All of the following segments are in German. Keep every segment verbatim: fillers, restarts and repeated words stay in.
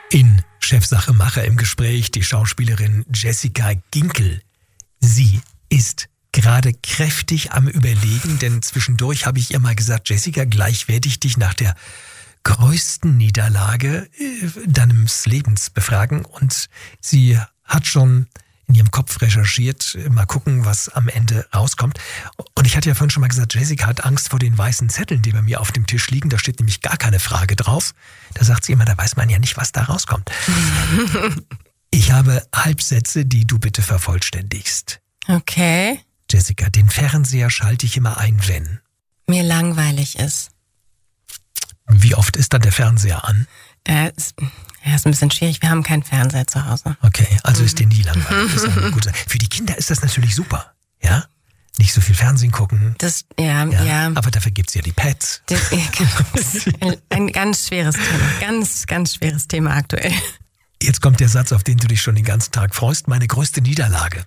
In Chefsache Macher im Gespräch die Schauspielerin Jessica Ginkel. Sie ist gerade kräftig am Überlegen, denn zwischendurch habe ich ihr mal gesagt, Jessica, gleich werde ich dich nach der größten Niederlage äh, deines Lebens befragen. Und sie hat schon in ihrem Kopf recherchiert, mal gucken, was am Ende rauskommt. Und ich hatte ja vorhin schon mal gesagt, Jessica hat Angst vor den weißen Zetteln, die bei mir auf dem Tisch liegen. Da steht nämlich gar keine Frage drauf. Da sagt sie immer, da weiß man ja nicht, was da rauskommt. Ich habe Halbsätze, die du bitte vervollständigst. Okay. Jessica, den Fernseher schalte ich immer ein, wenn mir langweilig ist. Wie oft ist dann der Fernseher an? Äh, ist, ja, ist ein bisschen schwierig. Wir haben keinen Fernseher zu Hause. Okay, also mhm. ist dir nie langweilig. Das ist eine gute Sache. Für die Kinder ist das natürlich super, ja? Nicht so viel Fernsehen gucken. Das, ja, ja. ja. Aber dafür gibt's ja die Pads. Das, ja, das ist ein, ein ganz schweres Thema. Ganz, ganz schweres Thema aktuell. Jetzt kommt der Satz, auf den du dich schon den ganzen Tag freust. Meine größte Niederlage.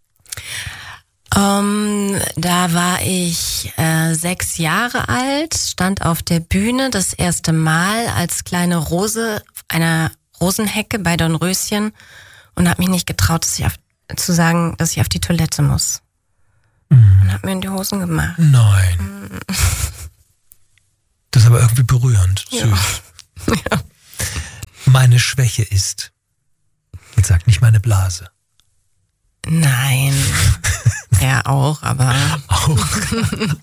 Um, da war ich äh, sechs Jahre alt, stand auf der Bühne das erste Mal als kleine Rose auf einer Rosenhecke bei Dornröschen und habe mich nicht getraut, dass ich auf, zu sagen, dass ich auf die Toilette muss. Mm. Und habe mir in die Hosen gemacht. Nein. Mm. Das ist aber irgendwie berührend. Ja. Süß. Ja. Meine Schwäche ist, jetzt sag nicht meine Blase. Nein. Ja, auch, aber... Auch.